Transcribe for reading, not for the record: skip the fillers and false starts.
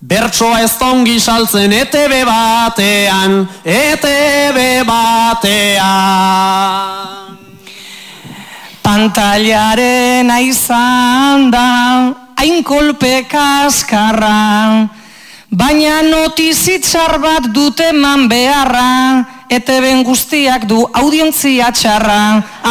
Bertsoa ez ongi saltzen ETV batean, ETV batean. Pantailaren izan da, hain kolpe kaskarra, baina notizitzar bat dute eman beharra, ETV guztiak du audientzia txarra.